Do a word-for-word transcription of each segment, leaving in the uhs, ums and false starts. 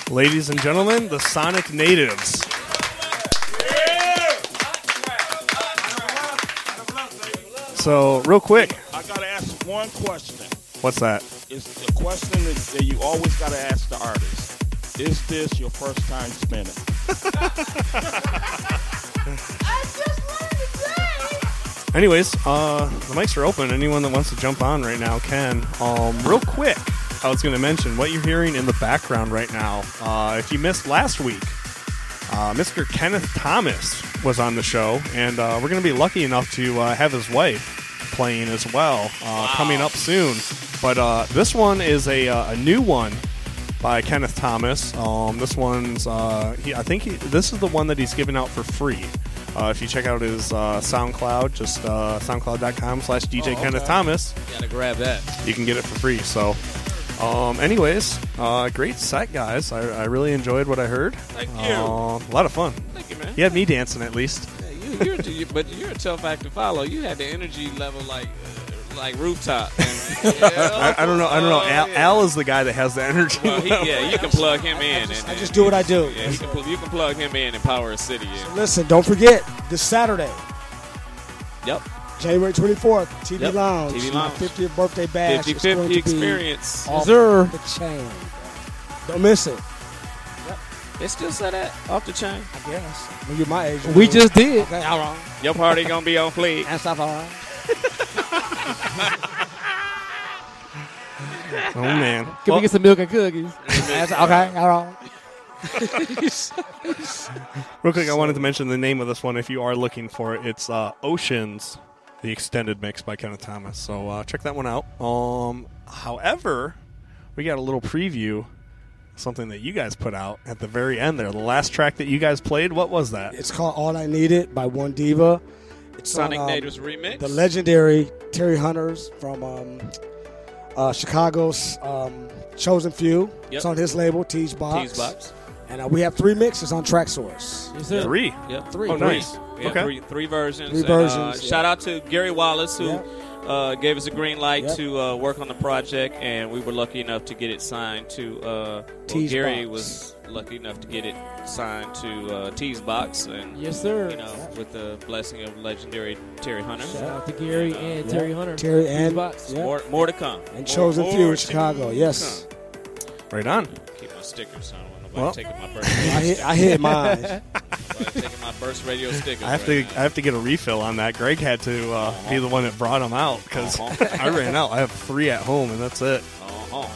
Ladies and gentlemen, the Sonic Natives. So, real quick. I got to ask one question. What's that? It's the question that, that you always got to ask the artist. Is this your first time spinning? I just learned today. Anyways, uh, the mics are open. Anyone that wants to jump on right now can. Um, real quick, I was going to mention what you're hearing in the background right now. Uh, if you missed last week, uh, Mister Kenneth Thomas was on the show, and uh, we're going to be lucky enough to uh, have his wife playing as well uh, wow. coming up soon. But uh, this one is a, uh, a new one by Kenneth Thomas. Um, this one's, uh, he, I think he, this is the one that he's giving out for free. Uh, if you check out his uh, SoundCloud, just uh, soundcloud.com slash DJ oh, okay. Kenneth Thomas. You gotta grab that. You can get it for free. So, um, anyways, uh, great set, guys. I, I really enjoyed what I heard. Thank you. Uh, a lot of fun. Thank you, man. He had me dancing at least. Yeah, you, you're, you, but you're a tough act to follow. You had the energy level like uh, like rooftop. And, yeah, I, I don't know. I don't know. Al, yeah. Al is the guy that has the energy. Well, he, yeah, you can plug him in. I just, and, I just do what I do. Yeah, you can, you can plug him in and power a city. So listen, don't forget this Saturday. Yep. January twenty-fourth, T V yep. Lounge. T V Lounge. fiftieth birthday bash. fifty fifty experience. Off Sir. the chain. Don't miss it. Yep. They still say that off the chain. I guess. When you're my age. We just did. Okay, all right. Your party gonna be on fleek. That's all right. Oh man. Can well, we get some milk and cookies? That's, okay, all right. Real quick, I wanted to mention the name of this one if you are looking for it. It's uh, Oceans, the extended mix by Kenneth Thomas. So uh, check that one out. Um, however, we got a little preview, something that you guys put out at the very end there. The last track that you guys played, what was that? It's called All I Needed by One Diva. It's Sonic on, um, Natives remix. The legendary Terry Hunters from um, uh, Chicago's um, Chosen Few. Yep. It's on his label, Tease Box. Tease Box. And uh, we have three mixes on TrackSource. Yes, sir. Three. Yep. Three. Oh, Three. nice. Yeah, Okay. Three, three versions. Three And, versions, uh, yeah. Shout out to Gary Wallace, who Yep. uh, gave us a green light Yep. to uh, work on the project, and we were lucky enough to get it signed to. Uh, well, Tease Gary Box. was lucky enough to get it signed to uh, Tease Box, and Yes, sir. you know, with the blessing of legendary Terry Hunter. Shout out to Gary and Yeah. Terry Hunter. Terry and, Box. yeah. More, more to come. and Chosen More- Few more in Chicago. to Yes. Right on. Keep my stickers, so I don't want nobody Well. taking my I birth. hit, I hit mine. Nobody taking my burst radio stickers. I have right to now. I have to get a refill on that. Greg had to uh, be the one that brought them out because Uh-huh. I ran out. I have three at home, and that's it. Uh-huh.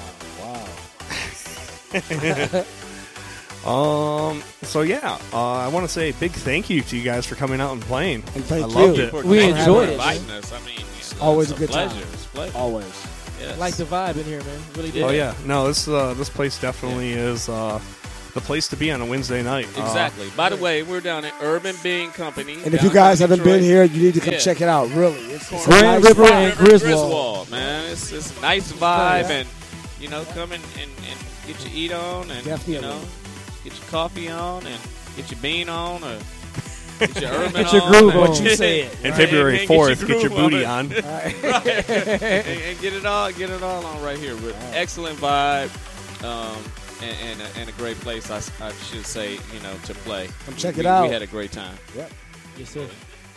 Wow. Um. So yeah, uh, I want to say a big thank you to you guys for coming out and playing. And thank I loved you. it. We Thank you enjoyed for it, inviting us. I mean, you know, Always it's a good pleasure. time. It's a pleasure. Always. Yes. Like the vibe in here, man. Really did. Oh yeah, no, this uh, this place definitely is uh, the place to be on a Wednesday night. Uh, Exactly. By the way, we're down at Urban Bean Company. And if you guys haven't been here, you need to come Yeah. check it out. Really, it's, it's a Grand nice River spot. and Griswold. Griswold, man. It's, it's a nice vibe, Yeah. and you know, come and, and, and get your eat on, and Definitely. you know, get your coffee on, and get your bean on, or get your urban Get your on, groove and- on. What you said. And Right. February And fourth, get get your your groove booty on on. and, and get it all, get it all on right here with excellent vibe, um, and, and, a, and a great place. I, I should say, you know, to play. Come check we, it out. We had a great time. Yes, sir.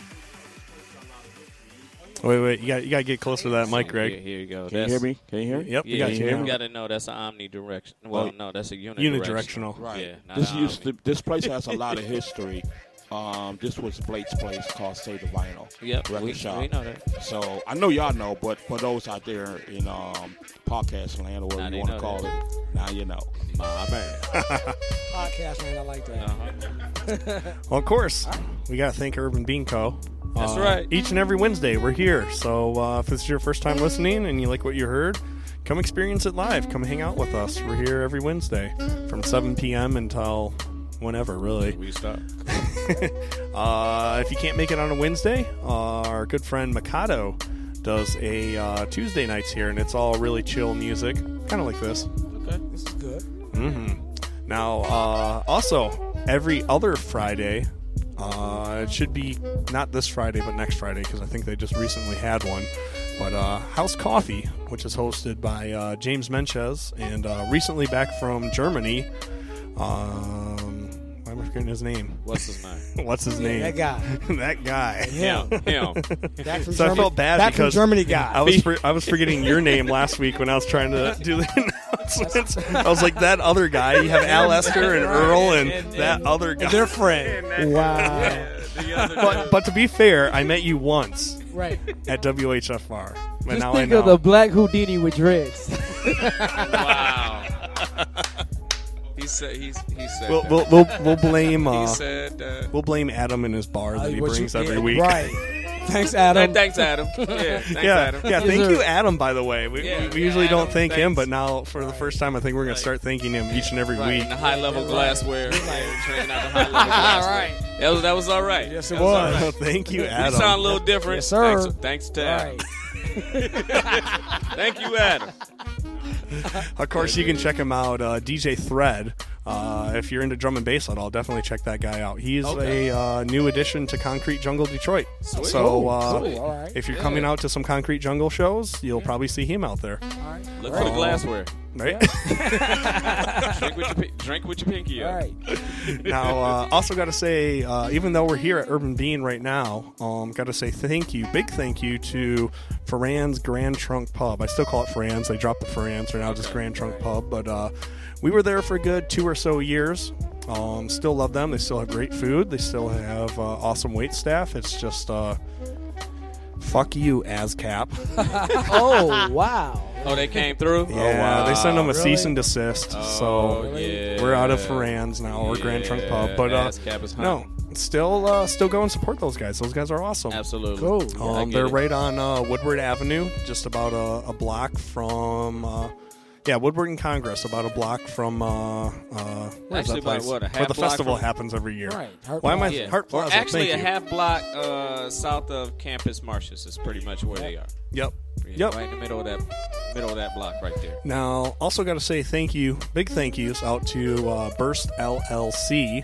Wait, wait, you got you got to get closer to that mic, Greg. Here, here you go. Can you That's- hear me? Can you hear me? Yep, we Yeah, got you, you. now. got to know that's an omnidirection. Well, no, that's a unidirectional. Unidirectional. Right. Yeah, not This an used omni. to, this place has a lot of history. Um, this was Blake's place called Save the Vinyl. Yep, Record we, shop. we know that. So I know y'all know, but for those out there in um, podcast land or Now whatever they you want to know call that. it, now you know. My man. Podcast, man. I like that. Uh-huh. Well, of course, we got to thank Urban Bean Co. That's Uh, right. Each and every Wednesday, we're here. So uh, if this is your first time listening and you like what you heard, come experience it live. Come hang out with us. We're here every Wednesday from seven p.m. until whenever, really. We stop. Uh, if you can't make it on a Wednesday, uh, our good friend Mikado does a uh, Tuesday nights here, and it's all really chill music, kind of like this. Okay. This is good. Mm-hmm. Now, uh, also, every other Friday, uh, it should be not this Friday, but next Friday, because I think they just recently had one. But uh, House Coffee, which is hosted by uh, James Menchez, and uh, recently back from Germany, Um, why am I forgetting his name? What's his name? What's his name? That guy. that guy. Him. Him. That from So I Germany, felt bad that because from Germany guy. I was for, I was forgetting your name last week when I was trying to do the announcements. I was like, that other guy. You have Al Lester and Earl and, and- that and- other guy. Their friend. Wow. The other But but to be fair, I met you once Right. at W H F R. And Just now think I know. of the black Houdini with dreads. Wow. He said. He's, he said. We'll, that. we'll we'll we'll blame he uh, said. Uh, we'll blame Adam and his bar that he What you- brings every yeah, week. Right. Thanks, Adam. thanks, Adam. Yeah. Thanks, Yeah, Adam. yeah. Yes, Thank sir. you, Adam. By the way, we, Yeah, we, we yeah, usually don't Adam, thank him, thanks. but now for the first time, I think we're going to start thanking him each and every Right, week. and the high level glassware. Like, drinking out the high level glassware. Right. That was that was all right. Yes, it That all was. right. So thank you, We Adam. sound a little different. Yes, sir. Thanks, thanks to Adam. Right. Thank you, Adam. Of course, you can check him out, uh, D J Thread. Uh, if you're into drum and bass at all, definitely check that guy out. He's Okay. a uh, new addition to Concrete Jungle Detroit. Sweet. So uh, Cool. All right. if you're Yeah. coming out to some Concrete Jungle shows, you'll probably see him out there, Look for the glassware. right? Drink with your pi- drink with your pinky All up. right. Now, uh, also got to say, uh, even though we're here at Urban Bean right now, um, got to say thank you, big thank you to Ferran's Grand Trunk Pub. I still call it Ferran's. They dropped the Ferran's. They're now just Grand Trunk Pub. But uh, we were there for a good two or so years. Um, still love them. They still have great food. They still have uh, awesome wait staff. It's just uh, fuck you, ASCAP. Oh, wow. Oh, they came through. Yeah, oh, wow. they sent them a Really? cease and desist. Oh, so yeah. we're out of Ferran's now, or Grand Trunk Pub. But uh, ASCAP is no, hunting. still, uh, still go and support those guys. Those guys are awesome. Absolutely. Cool. I Um, get they're it. right on uh, Woodward Avenue, just about a, a block from, uh, yeah, Woodward and Congress, about a block from, uh, uh, where's Actually, that place? about what, a Where half the block festival from- happens every year. Right. Hart Why am I? Plaza. Yeah. Hart Or Plaza. actually, thank a you. half block uh, south of Campus Martius is pretty much where they are. Yep. Yeah, Yep. Right in the middle of that middle of that block right there. Now, also got to say thank you, big thank yous out to uh, Burst L L C,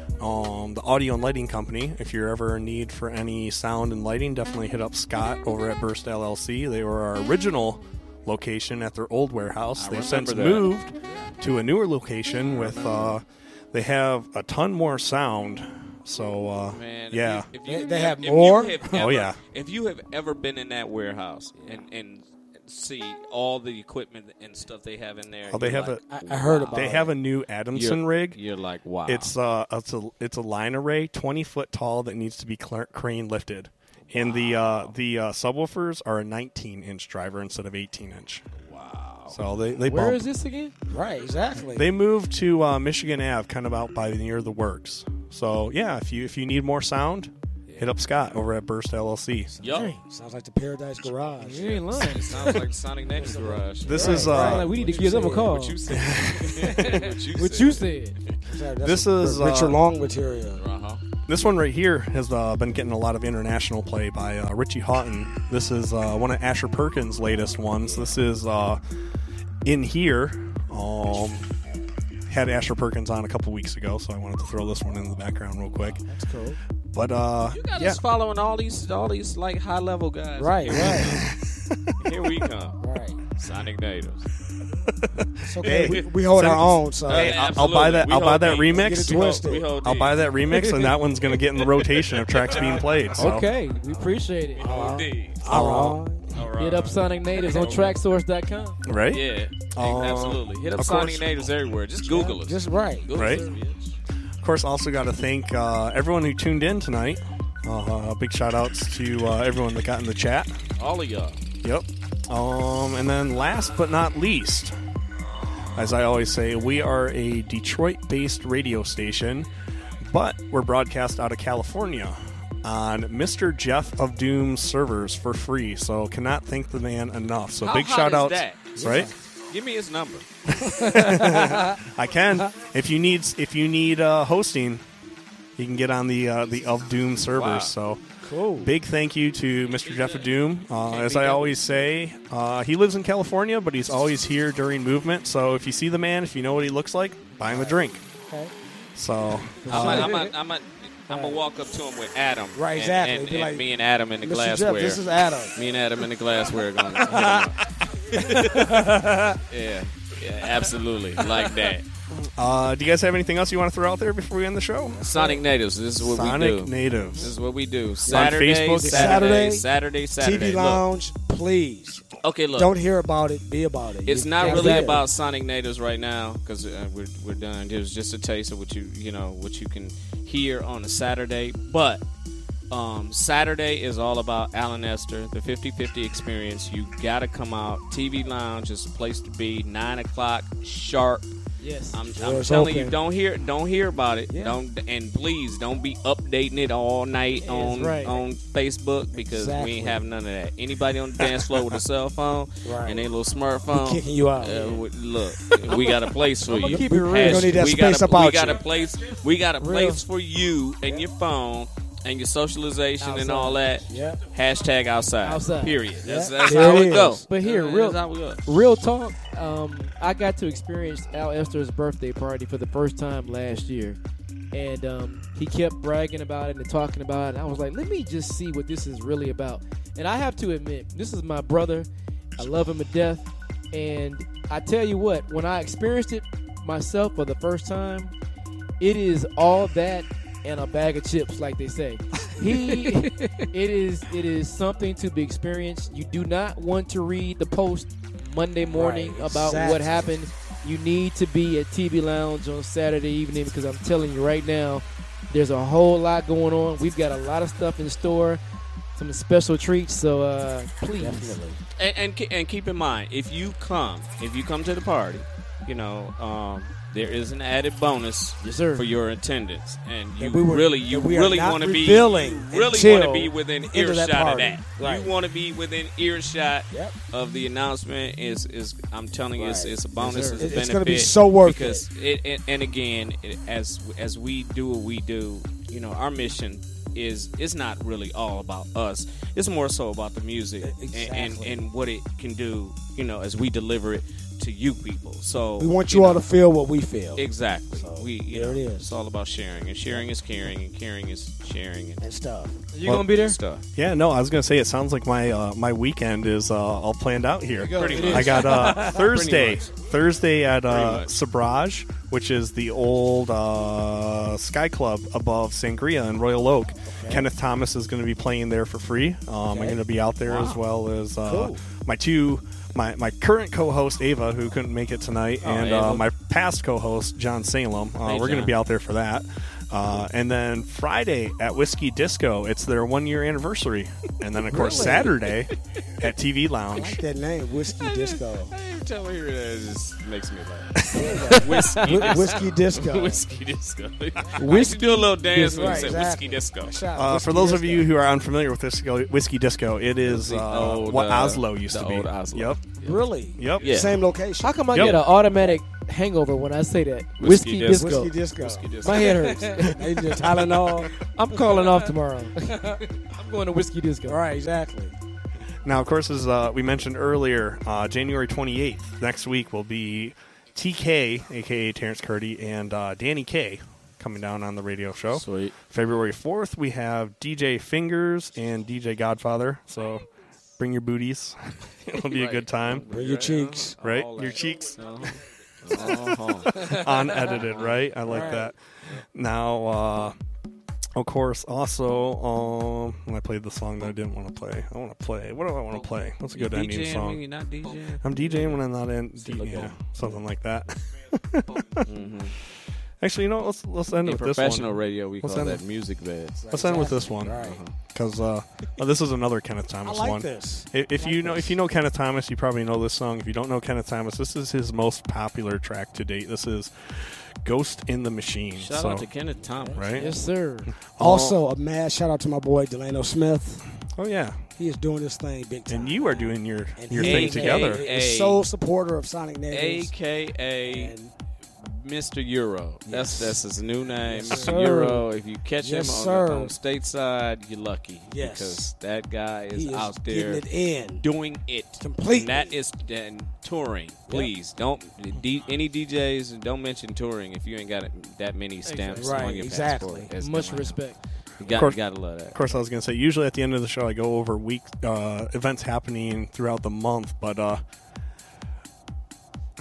um, the audio and lighting company. If you're ever in need for any sound and lighting, definitely hit up Scott over at Burst L L C. They were our original location at their old warehouse. I They've remember since that. moved to a newer location with. Uh, they have a ton more sound. So uh, Man, if yeah. you- if you, They- they have if you more? have Oh, ever- yeah. If you have ever been in that warehouse and, and see all the equipment and stuff they have in there, Oh, they you're have like, I, I heard about They it. have a new Adamson you're, rig. You're like, wow. It's uh, it's a it's a line array, twenty foot tall that needs to be cl- crane lifted, and the uh, the uh, subwoofers are a nineteen inch driver instead of eighteen inch. wow. So they they Where bump. is this again? Right. Exactly. They moved to uh, Michigan Ave, kind of out by near the works. So yeah, if you if you need more sound, hit up Scott over at Burst L L C. Yo, Hey, sounds like the Paradise Garage. You ain't lying. it sounds like Sonic Nexus Garage. This Right, is right. uh, Like, we need to give them a call. What you said. what you What said. you said. Sorry, that's This a- is, Richard uh, Long material. Uh-huh. this one right here has uh, been getting a lot of international play by uh, Richie Houghton. This is uh, one of Asher Perkins' latest ones. This is uh, In Here. Um, had Asher Perkins on a couple weeks ago, so I wanted to throw this one in the background real quick. That's cool. But uh, You got yeah, us following all these all these like high level guys. Right. Right. Here we come. Right. Sonic Natives. It's okay. Hey, we, we hold send- our own. So Hey, Uh, I'll, I'll buy absolutely. that. We I'll buy hold that these. remix. Get it We hold- twisted. we hold I'll these. buy that remix, and that one's going to get in the rotation of tracks being played. So. Okay, we appreciate it. Hold these. all right. All right. Hit up Sonic Natives on track source dot com. Right? Yeah, Uh, absolutely. Hit up of Sonic course. Natives everywhere. Just Google us. Just right. Google Right. us, bitch. Of course, also got to thank uh, everyone who tuned in tonight. Uh, big shout outs to uh, everyone that got in the chat. All of y'all. Yep. Um, and then last but not least, as I always say, we are a Detroit-based radio station, but we're broadcast out of California on Mister Jeff of Doom servers for free. So cannot thank the man enough. So How big hot shout is out, that? right? Give me his number. I can. If you need if you need uh, hosting, you can get on the uh, the of Doom servers. Wow. So Cool. big thank you to Mister Jeff of Doom. Uh, Can't as be I done. always say, uh, he lives in California, but he's always here during movement. So if you see the man, if you know what he looks like, buy him a drink. Okay. So I'm a, I'm a, I'm a, I'm gonna walk up to him with Adam. Right, and- exactly. And, Be and like, me and Adam in the Mister Jeff, glassware. this is Adam. Me and Adam in the glassware going. To hit him up. Yeah. Yeah, absolutely. Like that. Uh, do you guys have anything else you want to throw out there before we end the show? Sonic Natives. This is what Sonic we do. Natives. This is what we do. Saturday, Facebook? Saturday, Saturday, Saturday, Saturday. T V Look. Lounge, please. Okay, look. Don't hear about it. Be about it. It's You not can't really forget. about Sonic Natives right now because uh, we're we're done. It was just a taste of what you you know what you can hear on a Saturday. But um, Saturday is all about Alan Esther, the fifty fifty experience. You gotta come out. T V Lounge is the place to be. Nine o'clock sharp. Yes. I'm, Sure, I'm it's telling you, open. don't hear don't hear about it. Yeah. Don't and please don't be updating it all night Yes, on right. on Facebook because we Exactly. ain't having none of that. Anybody on the dance floor with a cell phone Right. and a little smartphone, We kicking you out. uh, we- look, we got a place for I'ma you. keep it real. We don't need that we space got a, about we got you. a place. We got a Real. place for you and your phone and your socialization and Outside. all that. Yeah. Hashtag outside. Outside. Period. That's, Yeah. that's There how it it go. is. But here, That's real how we go. real talk. Um, I got to experience Al Esther's birthday party for the first time last year, and um, he kept bragging about it and talking about it. And I was like, let me just see what this is really about. And I have to admit, this is my brother. I love him to death. And I tell you what, when I experienced it myself for the first time, it is all that and a bag of chips, like they say. He, it is, it is something to be experienced. You do not want to read the post Monday morning Right, about exactly. what happened. You need to be at T V Lounge on Saturday evening because I'm telling you right now, there's a whole lot going on. We've got a lot of stuff in store, some special treats. So uh, please, Definitely. And, and ke- and keep in mind, if you come, if you come to the party, you know, um, there is an added bonus yes sir. for your attendance, and you That we were- really, you that we are really not want to be, revealing you really until want to be within into that earshot of party. that. Right. You want to be within earshot Yep. of the announcement. Is is I'm telling you, it's, Right. it's a bonus, sir. it's a It- benefit. it's gonna be so worth because it. it and again, it, as as we do what we do, you know, our mission is it's not really all about us. It's more so about the music and, and Exactly. and what it can do, you know, as we deliver it to you people. So We want you, know, all to feel what we feel. exactly. So, we you there know, it is. It's all about sharing, and sharing is caring, and caring is sharing, and And stuff. You gonna be there? stuff. Yeah, no, I was gonna say it sounds like my uh, my weekend is uh, all planned out here. Pretty It much. is. I got uh, Thursday, much. Thursday at Pretty uh, much. Sabrage, which is the old uh, Sky Club above Sangria in Royal Oak. Kenneth Thomas is going to be playing there for free. Um, I'm Okay. going to be out there Wow. as well as uh, Cool. my two. My, my current co-host Ava, who couldn't make it tonight, Oh, and Ava. uh, my past co-host John Salem. Uh, Hey, we're going to John. be out there for that. Uh, and then Friday at Whiskey Disco, it's their one year anniversary. And then of course Really? Saturday at T V I Lounge. like that name, Whiskey Disco. Every time I hear that, it just makes me laugh. Whiskey Whi- disco. Whiskey Disco. Whiskey disco. Whiskey do a little dance when Right, you say exactly. whiskey disco. Shout out Uh, Whiskey for those of Disco. you who are unfamiliar with disco, Whiskey Disco, it is The uh, old, what uh, Oslo used the to be. old Oslo. Yep. Really? Yep. Yeah. Same location. How come I Yep. get an automatic hangover when I say that? Whiskey Whiskey, disco. disco. Whiskey Disco. Whiskey disco. My head hurts. They do Tylenol. I'm calling off tomorrow. I'm going to whiskey disco. All right, exactly. Now, of course, as uh, we mentioned earlier, uh, January twenty-eighth, next week, will be T K, a k a. Terrence Curdy, and uh, Danny K coming down on the radio show. Sweet. February fourth, we have D J Fingers and D J Godfather. So bring your booties. It'll be a good time. Bring your cheeks. Right? All Your that. cheeks Uh-huh. Uh-huh. unedited, right? I like Right. that. Now, uh, of course, also, um, when I played the song that I didn't want to play, I want to play. What do I want to play? What's a good You ending DJing when song? you're not DJing? I'm DJing when I'm not in. See, D- look yeah, at- something like that. Mm-hmm. Actually, you know, what? let's let's end In with this professional one. radio, we Let's call end that with- music beds. Let's end with this one Right. because uh, oh, this is another Kenneth I Thomas like one. this. I- If I you like know, this. if you know Kenneth Thomas, you probably know this song. If you don't know Kenneth Thomas, this is his most popular track to date. This is "Ghost in the Machine." Shout so, out to Kenneth Thomas. right? Yes, sir. Also, a mad shout out to my boy Delano Smith. Oh yeah, He is doing this thing big time. and you are doing your And your he thing is together. A, a Hey. sole supporter of Sonic A Natives. K A And Mister Euro. That's Yes. that's his new name, Yes, Mister sir. Euro. If you catch Yes, him on, sir. the, on stateside, you're lucky. Yes. Because that guy is, he is out getting there it in. doing it. Completely. And that is and touring. Please don't D, any D Js don't mention touring if you ain't got that many stamps Right, on your exactly. passport. That's Much Delano. respect. You got, course. you got to love that. Of course, I was going to say, usually at the end of the show, I go over week uh, events happening throughout the month, but uh,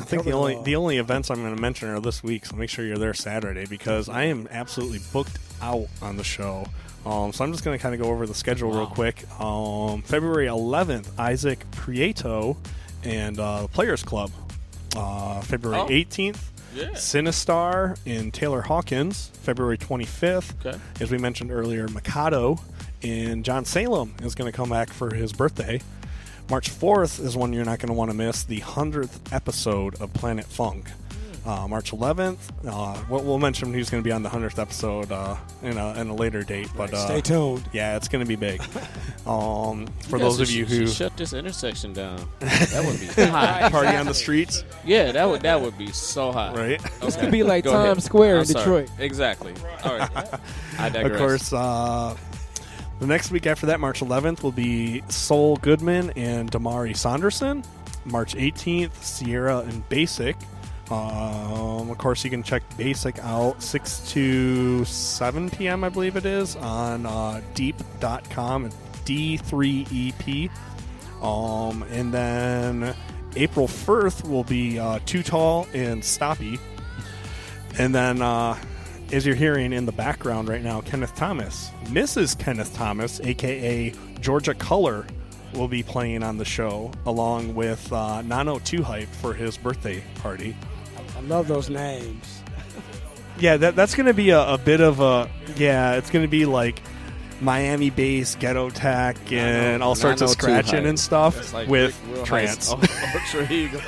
think the Covered it only all. the only events I'm going to mention are this week, so make sure you're there Saturday because I am absolutely booked out on the show. Um, so I'm just going to kind of go over the schedule real quick. Um, February eleventh, Isaac Prieto and uh, the Players Club. Uh, February Oh. eighteenth, Yeah. Sinistar and Taylor Hawkins. February twenty-fifth, Okay. as we mentioned earlier, Mikado and John Salem is going to come back for his birthday. March fourth is one you're not going to want to miss, the hundredth episode of Planet Funk. Uh, March eleventh, uh, we'll, we'll mention who's going to be on the hundredth episode uh, in, a, in a later date. But uh, Stay tuned. yeah, it's going to be big. um, for You guys those of should- you who should shut this intersection down. That would be hot. party on the streets, Yeah, that would that would be so hot. right? This could be like Go ahead. Times Square I'm in sorry. Detroit. Exactly. All right. I digress. Of course, uh, the next week after that, March eleventh, will be Sol Goodman and Damari Saunderson. March eighteenth, Sierra and Basic. Um, of course, you can check Basic out six to seven p.m., I believe it is, on uh, deep dot com and D three E P. Um, and then April first will be uh, Too Tall and Stoppy. And then, uh, as you're hearing in the background right now, Kenneth Thomas, Missus Kenneth Thomas, a k a. Georgia Color, will be playing on the show along with uh, Nano two Hype for his birthday party. I love those names. Yeah, that, that's going to be a, a bit of a, yeah, it's going to be like Miami-based ghetto tech and all sorts of Nano two scratching Hype. and stuff That's like with Rick Will trance. Heights. Oh, Ultra Eagle.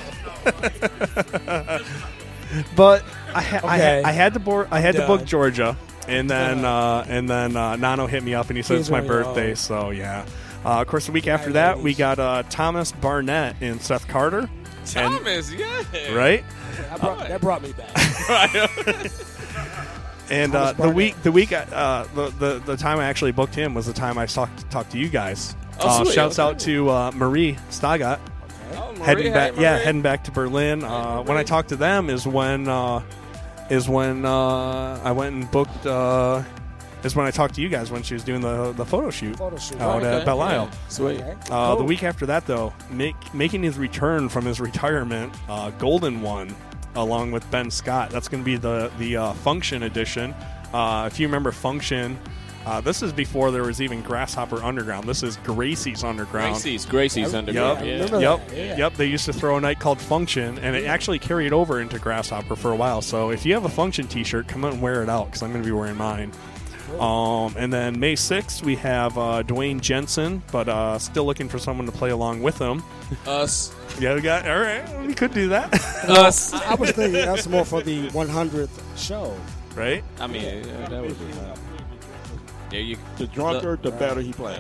But I, ha- I, Okay. ha- I had to board, I had to book Done. Georgia, and then uh, and then uh, Nano hit me up and he said He's it's my on your birthday, own. so yeah. Uh, of course, the week after Hi, that, we ladies. got uh, Thomas Barnett and Seth Carter. And- Thomas, yeah. right? That brought, that brought me back. And Thomas uh, the Barnett. week, the week, uh, the, the the time I actually booked him was the time I talked talked to you guys. Oh, uh, sweet. shouts Okay. out to uh, Marie Stagat, Oh, Marie, heading hey, back, yeah, Marie. heading back to Berlin. Uh, when I talked to them is when uh, is when uh, I went and booked. Uh, is when I talked to you guys when she was doing the the photo shoot Photo shoot. out Okay, at Belle yeah. Isle. Sweet. Okay. Uh, The Cool. week after that, though, make, making his return from his retirement, uh, Golden One, along with Ben Scott. That's going to be the the uh, Function edition. Uh, if you remember Function, uh, this is before there was even Grasshopper Underground. This is Gracie's Underground. Gracie's, Gracie's I- underground. Yup. I Yeah. remember Yep, that, yeah. yep. They used to throw a night called Function, and it actually carried over into Grasshopper for a while. So if you have a Function T-shirt, come out and wear it out because I'm going to be wearing mine. Um, and then May sixth, we have uh, Dwayne Jensen, but uh, still looking for someone to play along with him. Us. Yeah, we got. All right, we could do that, Us. I was thinking that's more for the one hundredth show. right? I mean, yeah, that would be hot. There you The drunker, the better he plays.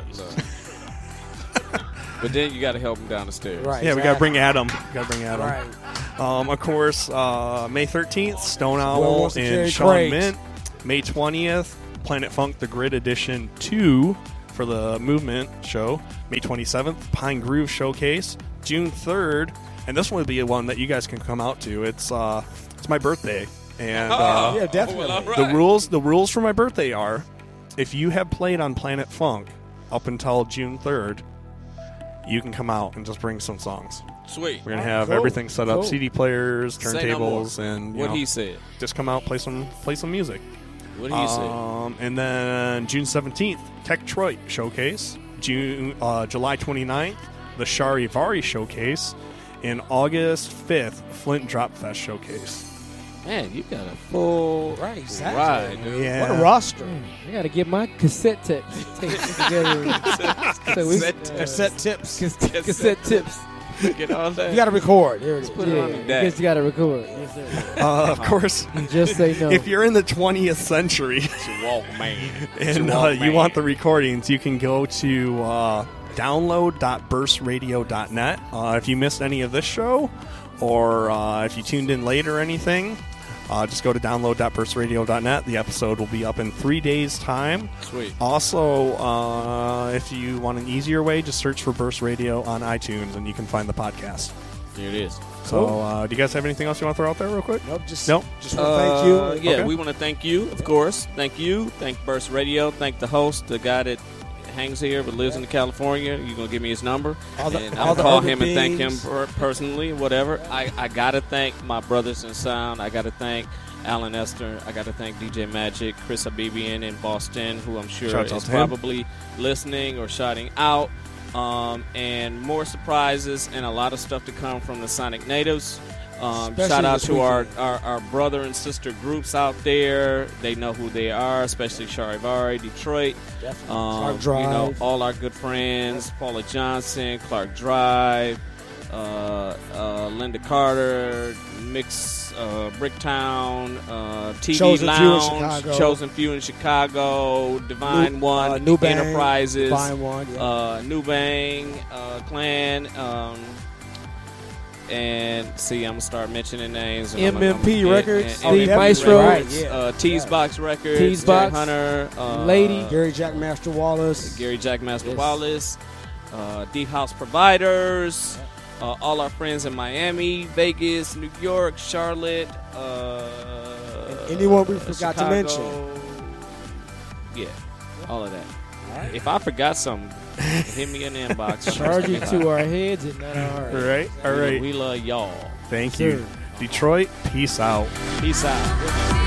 But then you got to help him down the stairs. Right. Yeah, we got to exactly. bring Adam. Got to bring Adam. Right. Um, of course, uh, May thirteenth, Stone Who Owl wants to and carry Sean crates? Mint. May twentieth, Planet Funk The Grid Edition two for the Movement show. May twenty-seventh, Pine Groove Showcase. June third, and this one would be a one that you guys can come out to. It's uh, it's my birthday, and uh, Yeah, definitely. Well, all right. the rules the rules for my birthday are, if you have played on Planet Funk up until June third, you can come out and just bring some songs. Sweet. We're gonna have Cool. everything set up: Cool. C D players, Say no more. turntables, and you What know, he said. just come out, play some play some music. What did he say? Um, and then June seventeenth, Techtroit Showcase. June uh, July twenty-ninth, the Charivari Showcase. And August fifth, Flint Drop Fest Showcase. Man, you got a full Right, exactly. ride, dude. Yeah. What a roster. I got to get my cassette tapes tapes together. So we- Cassette uh, Cassette tips. cas- cassette tips. Get all that. You got to record. Here it is. Put it Yeah, on the you deck. just got to record. Yes, sir. Uh, of course, Just say no. if you're in the twentieth century Walkman. and uh, you want the recordings, you can go to uh, download dot burst radio dot net. Uh, if you missed any of this show, or uh, if you tuned in late or anything, uh, just go to download dot burst radio dot net. The episode will be up in three days' time. Sweet. Also, uh, if you want an easier way, just search for Burst Radio on iTunes, and you can find the podcast. Here it is. So, uh, do you guys have anything else you want to throw out there real quick? Nope, just, Nope. just want to thank you. Uh, yeah, Okay. we want to thank you, of course. Thank you. Thank Burst Radio. Thank the host, the guy that hangs here but lives in California. You're gonna give me his number, All the- and all I'll the call urban him and thank him beings. per- personally, whatever. I, I gotta thank my brothers in sound. I gotta thank Alan Esther. I gotta thank D J Magic, Chris Abibian in Boston, who I'm sure Shouts out is to him. probably listening or shouting out. Um, and more surprises and a lot of stuff to come from the Sonic Natives. Um, Especially shout out this to our, weekend. our, our brother and sister groups out there. They know who they are, especially Charivari, Detroit. Definitely. Um, Clark You Drive. know, all our good friends, Paula Johnson, Clark Drive, uh, uh, Linda Carter, Mix, uh, Bricktown, uh, T V Chosen Few in Lounge, Chicago. Chosen Few in Chicago, Divine New- One, uh, New Bang, Enterprises, Divine One, yeah. uh, New Bang, uh, Clan, um, and see, I'm gonna start mentioning names. and I'm gonna- M M P and- Records, and- Steve M M P Maestro. Records, Right, yeah. uh, Tease Box Records, Tease Jack Box, Hunter, uh, Lady. Gary Jack Master Wallace. Gary Jack Master Yes. Wallace, uh, Deep House Providers, uh, all our friends in Miami, Vegas, New York, Charlotte, uh, And anyone we forgot to Chicago. mention. Yeah, all of that. If I forgot something, hit me in the inbox. Charge it to our heads and not our hearts. All right, all right. We love y'all. Thank Sir. you, Detroit. Peace out. Peace out.